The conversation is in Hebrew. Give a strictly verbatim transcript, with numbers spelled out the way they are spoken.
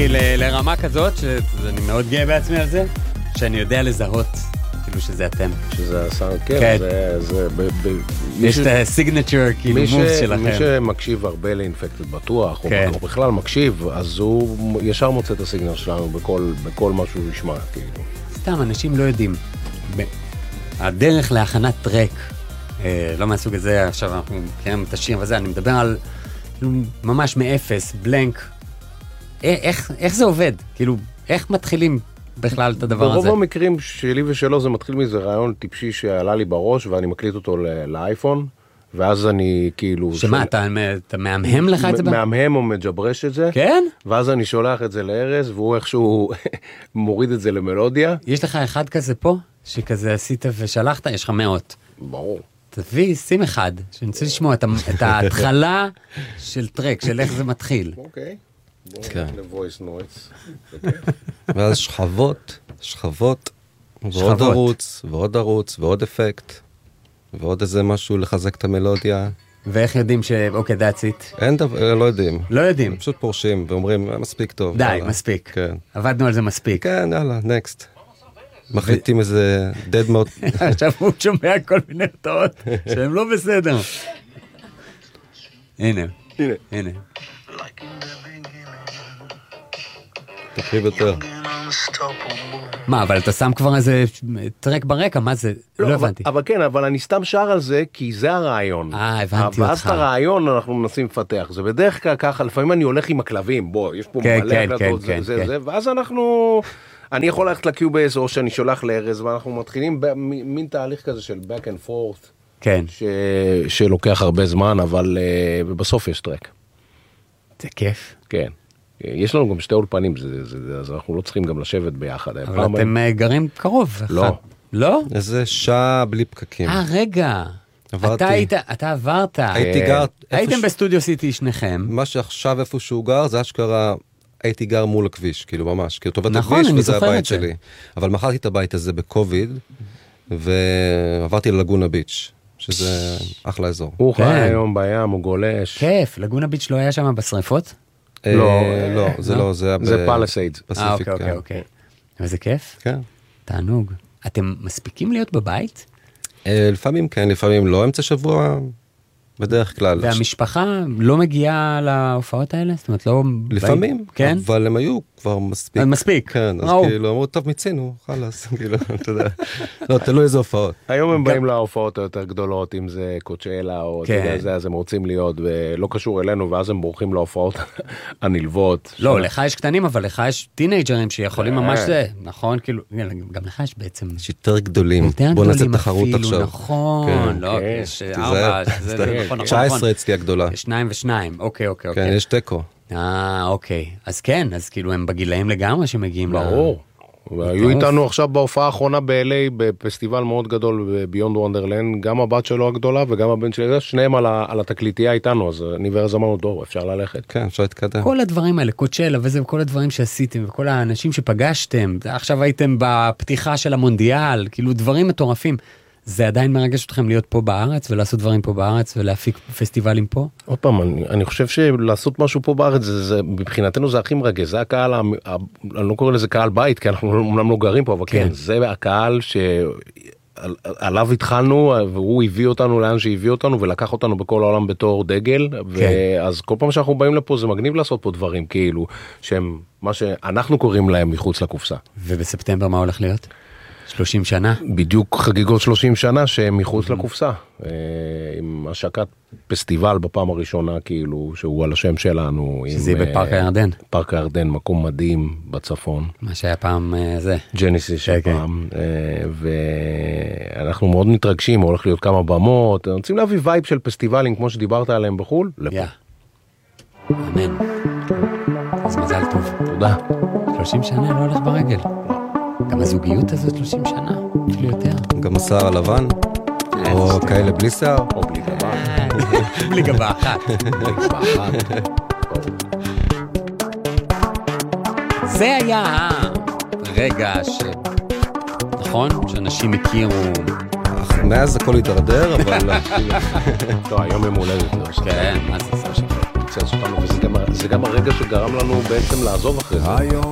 ל- לרמה כזאת, שאני מאוד גאה בעצמי על זה, שאני יודע לזהות, כאילו שזה אתם. שזה הסאונד, כן, כן. זה... זה ב, ב, יש את הסיגנצ'ר, כאילו, מובס שלכם. מי שמקשיב הרבה לאינפקטד בטוח, כן. או בכלל מקשיב, אז הוא ישר מוצא את הסיגנל שלנו בכל, בכל מה שהוא ישמע, כאילו. סתם, אנשים לא יודעים. ב- הדרך להכנת טרק, אה, לא מהסוג הזה, עכשיו אנחנו מכירים את השיר וזה, אני מדבר על כאילו, ממש מאפס, בלנק. אה, איך, איך זה עובד? כאילו, איך מתחילים בכלל את הדבר הזה? ברוב המקרים שלי ושלו זה מתחיל מאיזה רעיון טיפשי שעלה לי בראש, ואני מקליט אותו לאייפון, ואז אני כאילו... שמה, אתה, אתה מהמהם לך את זה? מהמהם או מג'ברש את זה. כן? ואז אני שולח את זה לארז, והוא איכשהו מוריד את זה למלודיה. יש לך אחד כזה פה, שכזה עשית ושלחת, יש לך מאות. ברור. תביא, שים אחד, שאני רוצה לשמוע את, את ההתחלה של טרק, של איך זה מתחיל. אוקיי. בואו כן. ל-voice noise. ואז שכבות, שכבות, ועוד שכבות. ערוץ, ועוד ערוץ, ועוד אפקט, ועוד איזה משהו לחזק את המלודיה. ואיך יודעים ש... אוקיי, that's it. אין דבר, לא יודעים. לא יודעים. פשוט פורשים ואומרים, מספיק טוב. די, יאללה. מספיק. כן. עבדנו על זה מספיק. כן, יאללה, נקסט. מחליטים איזה dead mode. עכשיו הוא שומע כל מיני תאות שהם לא בסדר. הנה. הנה. הנה. תקריב יותר. מה, אבל אתה שם כבר איזה טרק ברקע, מה זה? לא אבל- הבנתי. אבל כן, אבל אני סתם שר על זה, כי זה הרעיון. אה, הבנתי ואז אותך. את הרעיון אנחנו מנסים לפתח. זה בדרך כלל ככה, לפעמים אני הולך עם הכלבים, בוא, יש פה כן, מלא כן, הקלטות, כן, זה, כן, זה, כן. זה, ואז אנחנו, אני יכול ללכת לקיובייס, או שאני שולח לארז, ואנחנו מתחילים במין תהליך כזה של back and forth, כן. ש... שלוקח הרבה זמן, אבל uh, בסוף יש טרק. זה כיף. כן. יש לנו גם שתי אולפנים, זה, זה, זה, אז אנחנו לא צריכים גם לשבת ביחד. אבל פעם אתם אה, גרים קרוב. לא. אחד. לא? איזה שעה בלי פקקים. אה, רגע. עברתי. אתה היית, אתה עברת. הייתי גר... הייתם איפשהו- בסטודיו סיטי שניכם. מה שעכשיו איפה שהוא גר, זה אשכרה, הייתי גר מול הכביש, כאילו ממש, כאילו טובת נכון, הכביש, אני וזה זוכר הבית את זה. שלי. אבל מכרתי את הבית הזה בקוביד, ועברתי ללגונה ביץ', שזה אחלה אזור. הוא חי כן. היום בים, הוא גולש. כיף, לגונה ביץ' לא היה שם בשריפות? אה, לא, לא, זה לא? לא, זה היה זה פלסיידס. אה, פסיפיק, אוקיי, אוקיי, אוקיי. וזה כיף? כן. תענוג. אתם מספיקים להיות בבית? אה, לפעמים כן, לפעמים לא, אמצע שבוע, בדרך כלל. והמשפחה לא מגיעה להופעות האלה? זאת אומרת, לא... לפעמים, כן? אבל הם היו כבר מספיק. אז מספיק. כן, אז ראו. כאילו, אמרו, טוב, מיצינו, חלאס, כאילו, אתה יודע. לא, תלוי איזה הופעות. היום הם באים להופעות היותר גדולות, אם זה קוצ'לה או אתה כן. יודע, זה, אז הם רוצים להיות, ולא קשור אלינו, ואז הם בורחים להופעות הנלוות. לא, לך יש קטנים, אבל לך יש טינג'רים שיכולים כן. ממש זה, נכון? כאילו, גם לך יש בעצם... יש יותר גדולים. יותר בוא נעשה גדולים תחרות אפילו, עכשיו. נכון, כן, לא, כן. יש תיזהר, ארבע, זה זה תיזהר. נכון, נכון, תשע עשרה נכון. אצלי הגדולה. יש שניים ושניים, אוקיי, אוקיי, כן, אוקיי. יש טקו. אה, אוקיי. אז כן, אז כאילו הם בגילאים לגמרי שמגיעים ל... ברור. והיו מטורף. איתנו עכשיו בהופעה האחרונה ב-אל איי, בפסטיבל מאוד גדול ביונד וונדרלנד, גם הבת שלו הגדולה וגם הבן שלי, שניהם על, ה- על התקליטייה איתנו, אז אני וארז אמרנו, דור, אפשר ללכת. כן, אפשר להתקדם. כל הדברים האלה, קוצ'לה וזה, וכל הדברים שעשיתם, וכל האנשים שפגשתם, עכשיו הייתם בפתיחה של המונדיאל, כאילו דברים מטורפים. זה עדיין מרגש אתכם להיות פה בארץ, ולעשות דברים פה בארץ, ולהפיק פסטיבלים פה? עוד פעם, אני, אני חושב שלעשות משהו פה בארץ, זה, זה, מבחינתנו זה הכי מרגש, זה הקהל, ה- ה- אני לא קורא לזה קהל בית, כי אנחנו אומנם לא גרים פה, אבל כן, כן. זה הקהל שעליו התחלנו, והוא הביא אותנו לאן שהביא אותנו, ולקח אותנו בכל העולם בתור דגל, ואז כל פעם שאנחנו באים לפה, זה מגניב לעשות פה דברים, כאילו, שהם מה שאנחנו קוראים להם מחוץ לקופסה. ובספטמבר מה הולך להיות? שלושים שנה? בדיוק חגיגות שלושים שנה שהם מחוץ לקופסה, אה, עם השקת פסטיבל בפעם הראשונה, כאילו, שהוא על השם שלנו. שזה עם, יהיה בפארק אה, הירדן. פארק הירדן, מקום מדהים בצפון. מה שהיה פעם אה, זה. ג'ניסיס של כן, פעם, אה, ואנחנו מאוד מתרגשים, הולך להיות כמה במות, רוצים להביא וייב של פסטיבלים, כמו שדיברת עליהם בחול, לפה. יא. אמן. אז מזל טוב. תודה. שלושים שנה לא הולך ברגל. גם הזוגיות הזאת שלושים שנה, אפילו יותר. גם השיער הלבן, או כאלה בלי שיער. או בלי גבה. בלי גבה אחת. בלי גבה אחת. זה היה הרגע ש... נכון? שאנשים הכירו... מאז הכל התדרדר, אבל... לא, היום יום הולדת. כן, מה זה? פוצץ אותנו, וזה גם, זה גם הרגע שגרם לנו בעצם לעזוב אחרי זה.